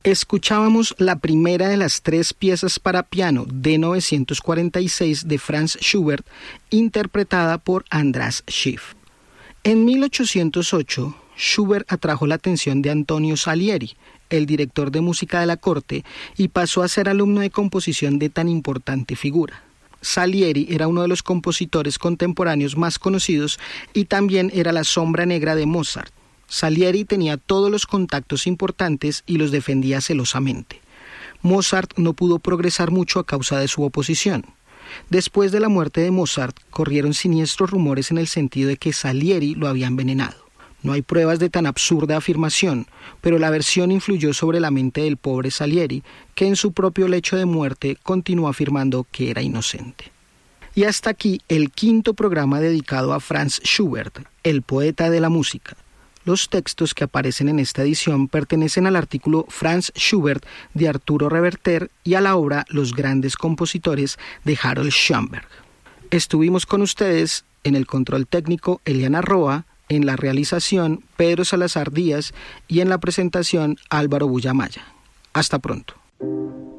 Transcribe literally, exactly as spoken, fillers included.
Escuchábamos la primera de las tres piezas para piano de novecientos cuarenta y seis de Franz Schubert, interpretada por András Schiff. En mil ochocientos ocho, Schubert atrajo la atención de Antonio Salieri, el director de música de la corte, y pasó a ser alumno de composición de tan importante figura. Salieri era uno de los compositores contemporáneos más conocidos y también era la sombra negra de Mozart. Salieri tenía todos los contactos importantes y los defendía celosamente. Mozart no pudo progresar mucho a causa de su oposición. Después de la muerte de Mozart, corrieron siniestros rumores en el sentido de que Salieri lo había envenenado. No hay pruebas de tan absurda afirmación, pero la versión influyó sobre la mente del pobre Salieri, que en su propio lecho de muerte continuó afirmando que era inocente. Y hasta aquí el quinto programa dedicado a Franz Schubert, el poeta de la música. Los textos que aparecen en esta edición pertenecen al artículo Franz Schubert de Arturo Reverter y a la obra Los grandes compositores de Harold Schoenberg. Estuvimos con ustedes en el control técnico Eliana Roa, en la realización Pedro Salazar Díaz y en la presentación Álvaro Bullamaya. Hasta pronto.